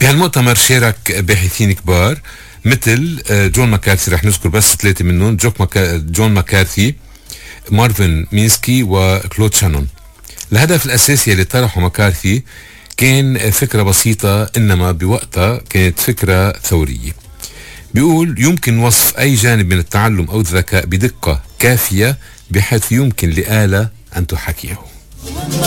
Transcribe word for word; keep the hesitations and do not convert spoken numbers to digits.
بهالمؤتمر شارك باحثين كبار مثل جون ماكارثي، رح نذكر بس ثلاثة منهم: مكا... جون ماكارثي، مارفن مينسكي، وكلود شانون. الهدف الأساسي اللي طرحه ماكارثي كان فكرة بسيطة، إنما بوقتها كانت فكرة ثورية. بيقول يمكن وصف أي جانب من التعلم أو الذكاء بدقة كافية بحيث يمكن لآلة أن تحاكيه.